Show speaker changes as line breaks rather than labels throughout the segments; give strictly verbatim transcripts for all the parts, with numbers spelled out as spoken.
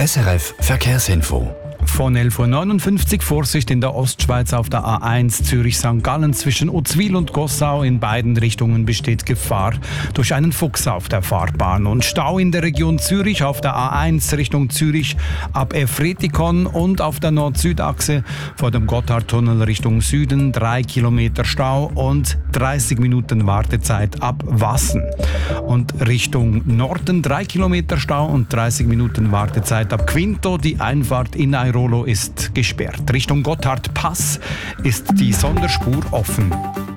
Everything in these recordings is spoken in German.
S R F Verkehrsinfo.
Von elf Uhr neunundfünfzig Vorsicht in der Ostschweiz auf der A eins Zürich-Sankt Gallen zwischen Uzwil und Gossau. In beiden Richtungen besteht Gefahr durch einen Fuchs auf der Fahrbahn. Und Stau in der Region Zürich auf der A eins Richtung Zürich ab Efretikon und auf der Nord-Süd-Achse vor dem Gotthardtunnel Richtung Süden drei Kilometer Stau und dreißig Minuten Wartezeit ab Wassen. Und Richtung Norden drei Kilometer Stau und dreißig Minuten Wartezeit ab Quinto. Die Einfahrt in Airolo ist gesperrt. Richtung Gotthardpass ist die Sonderspur offen.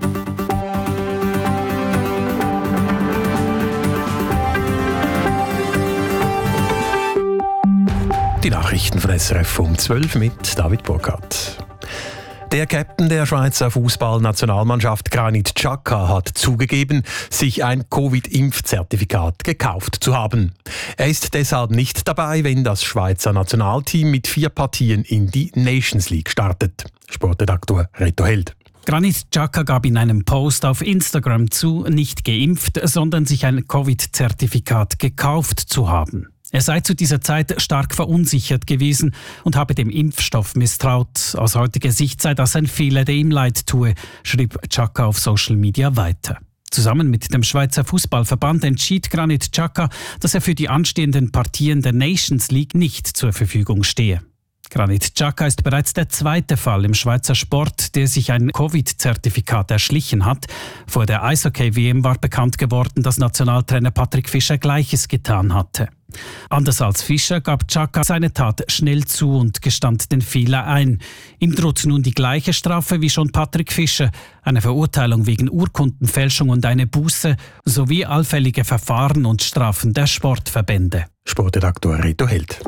Die Nachrichten von S R F um zwölf mit David Burkhardt. Der Captain der Schweizer Fußballnationalmannschaft Granit Xhaka hat zugegeben, sich ein Covid-Impfzertifikat gekauft zu haben. Er ist deshalb nicht dabei, wenn das Schweizer Nationalteam mit vier Partien in die Nations League startet. Sportredaktor Reto Held.
Granit Xhaka gab in einem Post auf Instagram zu, nicht geimpft, sondern sich ein Covid-Zertifikat gekauft zu haben. Er sei zu dieser Zeit stark verunsichert gewesen und habe dem Impfstoff misstraut. Aus heutiger Sicht sei das ein Fehler, der ihm leid tue, schrieb Xhaka auf Social Media weiter. Zusammen mit dem Schweizer Fußballverband entschied Granit Xhaka, dass er für die anstehenden Partien der Nations League nicht zur Verfügung stehe. Granit Xhaka ist bereits der zweite Fall im Schweizer Sport, der sich ein Covid-Zertifikat erschlichen hat. Vor der Eishockey-W M war bekannt geworden, dass Nationaltrainer Patrick Fischer Gleiches getan hatte. Anders als Fischer gab Xhaka seine Tat schnell zu und gestand den Fehler ein. Ihm droht nun die gleiche Strafe wie schon Patrick Fischer, eine Verurteilung wegen Urkundenfälschung und eine Buße, sowie allfällige Verfahren und Strafen der Sportverbände.
Sportredaktor Reto Held.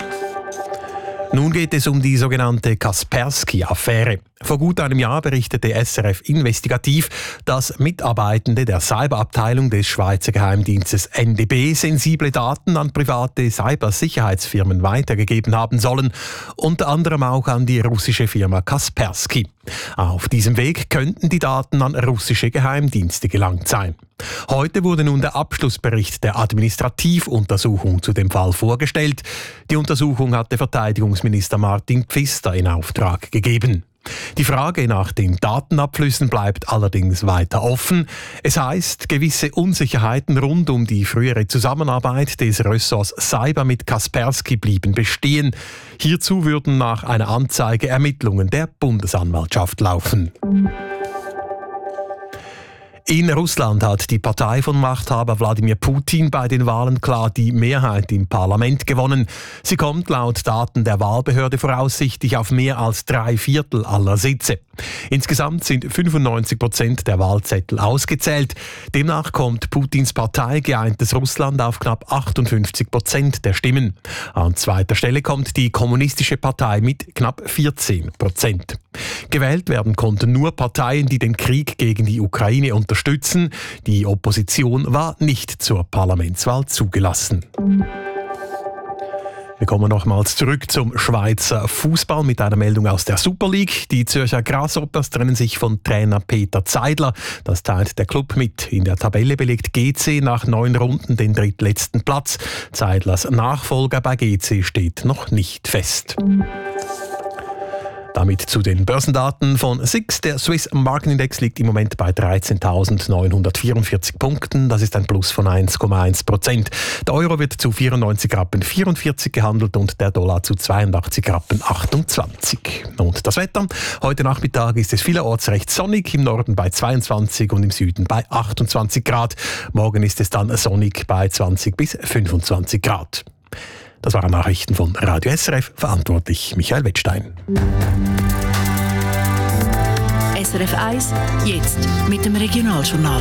Nun geht es um die sogenannte Kaspersky-Affäre. Vor gut einem Jahr berichtete S R F Investigativ, dass Mitarbeitende der Cyberabteilung des Schweizer Geheimdienstes N D B sensible Daten an private Cybersicherheitsfirmen weitergegeben haben sollen, unter anderem auch an die russische Firma Kaspersky. Auf diesem Weg könnten die Daten an russische Geheimdienste gelangt sein. Heute wurde nun der Abschlussbericht der Administrativuntersuchung zu dem Fall vorgestellt. Die Untersuchung hatte Verteidigungsminister Martin Pfister in Auftrag gegeben. Die Frage nach den Datenabflüssen bleibt allerdings weiter offen. Es heißt, gewisse Unsicherheiten rund um die frühere Zusammenarbeit des Ressorts Cyber mit Kaspersky blieben bestehen. Hierzu würden nach einer Anzeige Ermittlungen der Bundesanwaltschaft laufen. In Russland hat die Partei von Machthaber Wladimir Putin bei den Wahlen klar die Mehrheit im Parlament gewonnen. Sie kommt laut Daten der Wahlbehörde voraussichtlich auf mehr als drei Viertel aller Sitze. Insgesamt sind fünfundneunzig Prozent der Wahlzettel ausgezählt. Demnach kommt Putins Partei Geeintes Russland auf knapp achtundfünfzig Prozent der Stimmen. An zweiter Stelle kommt die Kommunistische Partei mit knapp vierzehn Prozent. Gewählt werden konnten nur Parteien, die den Krieg gegen die Ukraine unterstützen. Die Opposition war nicht zur Parlamentswahl zugelassen. Wir kommen nochmals zurück zum Schweizer Fußball mit einer Meldung aus der Super League. Die Zürcher Grasshoppers trennen sich von Trainer Peter Zeidler. Das teilt der Club mit. In der Tabelle belegt G C nach neun Runden den drittletzten Platz. Zeidlers Nachfolger bei G C steht noch nicht fest. Damit zu den Börsendaten von S I X. Der Swiss Marketindex liegt im Moment bei dreizehntausendneunhundertvierundvierzig Punkten. Das ist ein Plus von eins Komma eins Prozent. Der Euro wird zu vierundneunzig Rappen vierundvierzig gehandelt und der Dollar zu zweiundachtzig Rappen achtundzwanzig. Und das Wetter? Heute Nachmittag ist es vielerorts recht sonnig, im Norden bei zweiundzwanzig und im Süden bei achtundzwanzig Grad. Morgen ist es dann sonnig bei zwanzig bis fünfundzwanzig Grad. Das waren Nachrichten von Radio S R F, verantwortlich Michael Wettstein.
S R F eins, jetzt mit dem Regionaljournal.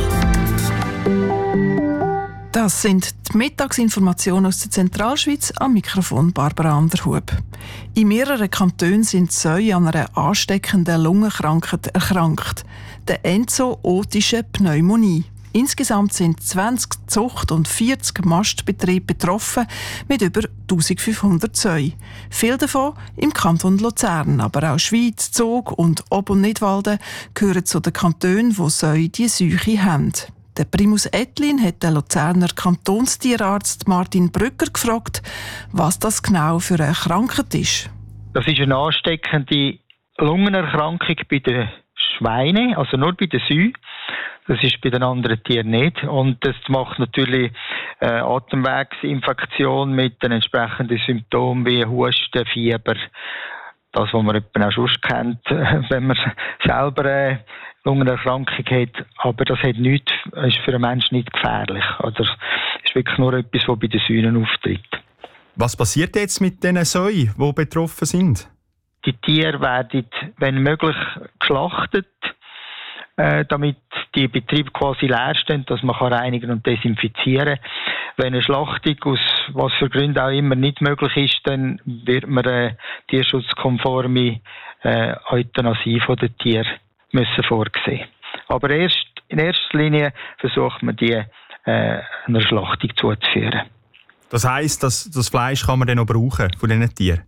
Das sind die Mittagsinformationen aus der Zentralschweiz, am Mikrofon Barbara Anderhub. In mehreren Kantonen sind Säue an einer ansteckenden Lungenkrankheit erkrankt, der enzootischen Pneumonie. Insgesamt sind zwanzig Zucht- und vierzig Mastbetriebe betroffen mit über eintausendfünfhundert Säuen. Viele davon im Kanton Luzern, aber auch Schwyz, Zug und Ob- und Nidwalden gehören zu den Kantonen, wo Säue die Seuche haben. Der Primus Ettlin hat den Luzerner Kantonstierarzt Martin Brücker gefragt, was das genau für eine Krankheit ist.
Das ist eine ansteckende Lungenerkrankung bei den Schweinen, also nur bei den Säuen. Das ist bei den anderen Tieren nicht. Und das macht natürlich äh, Atemwegsinfektion mit den entsprechenden Symptomen wie Husten, Fieber. Das, was man auch schon kennt, wenn man selber eine Lungenerkrankung hat. Aber das hat nichts, ist für einen Menschen nicht gefährlich. Oder ist wirklich nur etwas, was bei den Säulen auftritt.
Was passiert jetzt mit den Säuen, die betroffen sind?
Die Tiere werden, wenn möglich, geschlachtet, äh, damit die Betriebe quasi leer stehen, dass man kann reinigen und desinfizieren kann. Wenn eine Schlachtung aus was für Gründen auch immer nicht möglich ist, dann wird man eine tierschutzkonforme äh, Euthanasie von den Tieren müssen vorsehen. Aber erst, in erster Linie versucht man, die äh, einer Schlachtung zuzuführen.
Das heisst, dass das Fleisch kann man dann noch brauchen von diesen Tieren?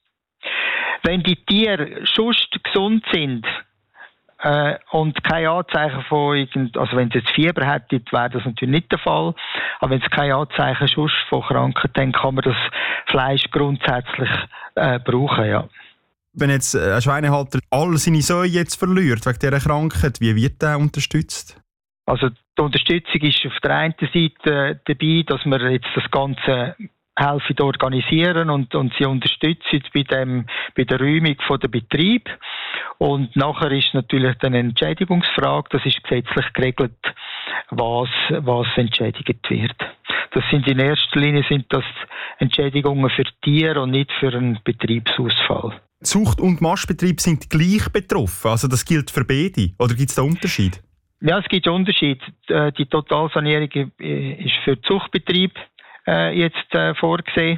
Wenn die Tiere sonst gesund sind äh, und keine Anzeichen von irgend, also wenn sie jetzt Fieber hätten, wäre das natürlich nicht der Fall. Aber wenn es keine Anzeichen sonst von Krankheit, dann kann man das Fleisch grundsätzlich äh, brauchen, ja.
Wenn jetzt ein Schweinehalter all seine Säue jetzt verliert wegen dieser Krankheit, wie wird der unterstützt?
Also die Unterstützung ist auf der einen Seite dabei, dass wir jetzt das Ganze helfen zu organisieren und, und sie unterstützen bei, dem, bei der Räumung der Betrieb. Und nachher ist natürlich dann eine Entschädigungsfrage, das ist gesetzlich geregelt, was, was entschädigt wird. Das sind in erster Linie sind das Entschädigungen für Tiere und nicht für einen Betriebsausfall.
Zucht- und Mastbetrieb sind gleich betroffen, also das gilt für beide, oder gibt es da Unterschied?
Ja, es gibt Unterschied. Die Totalsanierung ist für den Zuchtbetrieb jetzt vorgesehen.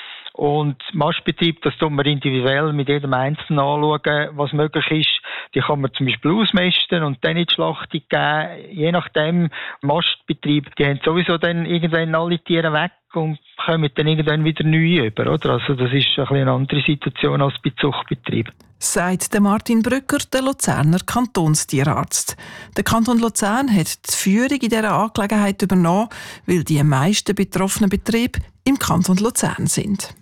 Und Mastbetrieb, das tun wir individuell mit jedem Einzelnen anschauen, was möglich ist. Die kann man zum Beispiel ausmisten und dann in die Schlachtung geben. Je nachdem, Mastbetrieb, die haben sowieso dann irgendwann alle Tiere weg und kommen dann irgendwann wieder neu über, oder? Also das ist ein bisschen eine andere Situation als bei Zuchtbetrieb.
Sagt der Martin Brücker, der Luzerner Kantonstierarzt. Der Kanton Luzern hat die Führung in dieser Angelegenheit übernommen, weil die meisten betroffenen Betriebe im Kanton Luzern sind.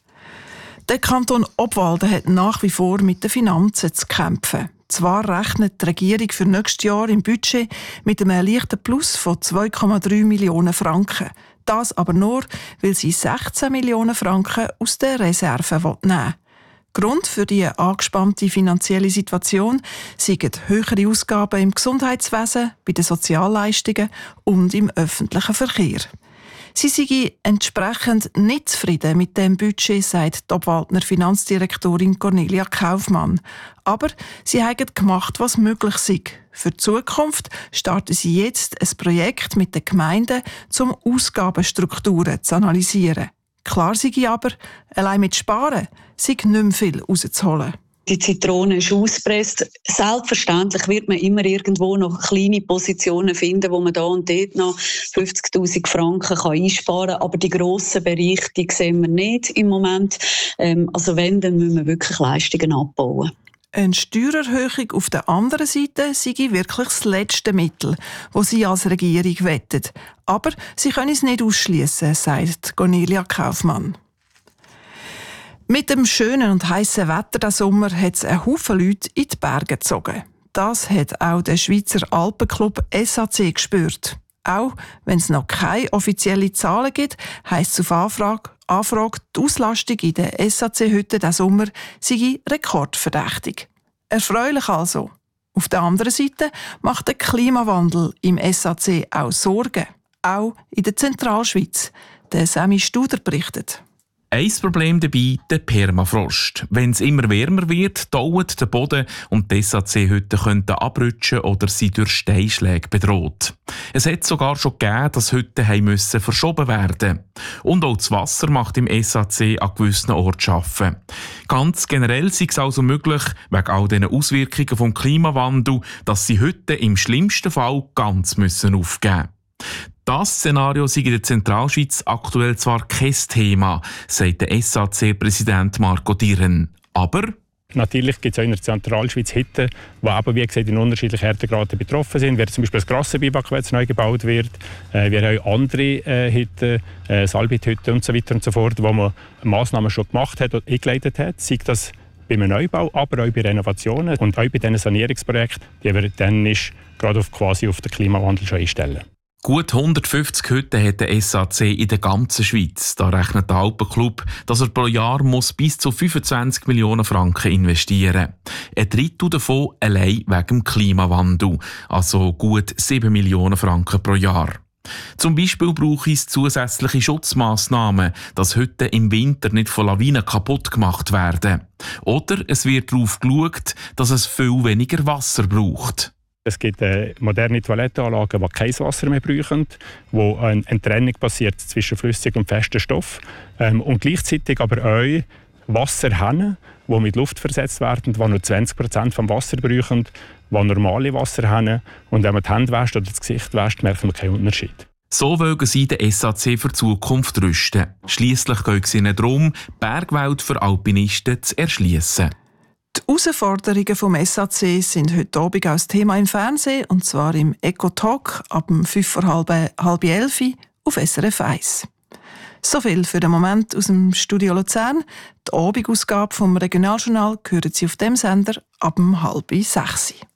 Der Kanton Obwalden hat nach wie vor mit den Finanzen zu kämpfen. Zwar rechnet die Regierung für nächstes Jahr im Budget mit einem leichten Plus von zwei Komma drei Millionen Franken. Das aber nur, weil sie sechzehn Millionen Franken aus der Reserve nehmen will. Grund für die angespannte finanzielle Situation sind höhere Ausgaben im Gesundheitswesen, bei den Sozialleistungen und im öffentlichen Verkehr. Sie seien entsprechend nicht zufrieden mit dem Budget, sagt die Obwaldner Finanzdirektorin Cornelia Kaufmann. Aber sie haben gemacht, was möglich sei. Für die Zukunft starten sie jetzt ein Projekt mit den Gemeinden, um Ausgabenstrukturen zu analysieren. Klar sei aber, allein mit Sparen sei nicht mehr viel rauszuholen.
Die Zitrone ist ausgepresst. Selbstverständlich wird man immer irgendwo noch kleine Positionen finden, wo man da und dort noch fünfzigtausend Franken kann einsparen kann. Aber die grossen Bereiche, die sehen wir nicht im Moment. Ähm, also wenn, dann müssen wir wirklich Leistungen abbauen.
Eine Steuererhöhung auf der anderen Seite sei wirklich das letzte Mittel, das sie als Regierung wettet. Aber sie können es nicht ausschließen, sagt Cornelia Kaufmann. Mit dem schönen und heissen Wetter diesen Sommer hat es einen Haufen Leute in die Berge gezogen. Das hat auch der Schweizer Alpenclub S A C gespürt. Auch wenn es noch keine offiziellen Zahlen gibt, heisst es auf Anfrage, Anfrage, die Auslastung in den S A C-Hütten diesen Sommer sei rekordverdächtig. Erfreulich also. Auf der anderen Seite macht der Klimawandel im S A C auch Sorgen. Auch in der Zentralschweiz. Der Sami Studer berichtet.
Ein Problem dabei, der Permafrost. Wenn es immer wärmer wird, dauert der Boden und die S A C-Hütten könnten abrutschen oder sie durch Steinschläge bedroht. Es hat sogar schon gegeben, dass Hütten haben müssen verschoben werden. Und auch das Wasser macht im S A C an gewissen Orten arbeiten. Ganz generell ist es also möglich, wegen all diesen Auswirkungen des Klimawandels, dass sie Hütten im schlimmsten Fall ganz müssen aufgeben müssen. Das Szenario sei in der Zentralschweiz aktuell zwar kein Thema, sagt der S A C-Präsident Marco Dirren. Aber
Natürlich gibt es auch in der Zentralschweiz Hütten, die eben, wie gesagt, in unterschiedlichen Härtegraden betroffen sind. Wie zum Beispiel das Grassenbiwak, das neu gebaut wird. Äh, wir haben auch andere äh, Hütten, äh, Salbithütten und so weiter und so fort, wo man Massnahmen schon gemacht hat und eingeleitet hat. Sei das beim Neubau, aber auch bei Renovationen und auch bei diesen Sanierungsprojekten, die wir dann ist, gerade auf, quasi auf den Klimawandel schon einstellen.
Gut hundertfünfzig Hütten hat der S A C in der ganzen Schweiz. Da rechnet der Alpenclub, dass er pro Jahr muss bis zu fünfundzwanzig Millionen Franken investieren muss. Ein Drittel davon allein wegen dem Klimawandel, also gut sieben Millionen Franken pro Jahr. Zum Beispiel brauche es zusätzliche Schutzmaßnahmen, dass Hütten im Winter nicht von Lawinen kaputt gemacht werden. Oder es wird darauf geschaut, dass es viel weniger Wasser braucht.
Es gibt äh, moderne Toilettenanlagen, die kein Wasser mehr brauchen, wo eine, eine Trennung passiert zwischen flüssig und festem Stoff. Ähm, und gleichzeitig aber auch Wasserhähne, die mit Luft versetzt werden, die nur zwanzig Prozent vom Wasser brauchen, die normale Wasserhähne. Und wenn man die Hände wäscht oder das Gesicht wäscht, merkt man keinen Unterschied.
So wollen sie den S A C für die Zukunft rüsten. Schliesslich geht es ihnen darum, Bergwelt für Alpinisten zu erschliessen.
Die Herausforderungen vom S A C sind heute Abend auch das Thema im Fernsehen, und zwar im Eco-Talk ab fünf vor halb, halb elf auf S R F eins. So viel für den Moment aus dem Studio Luzern. Die Abendausgabe vom Regionaljournal hören Sie auf dem Sender ab halb sechs.